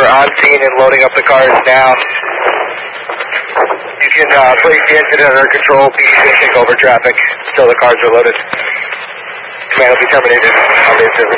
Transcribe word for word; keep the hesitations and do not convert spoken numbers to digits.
on scene and loading up the cars now. You can uh, place the engine under control, be patient over traffic until the cars are loaded. Command will be terminated on the instant.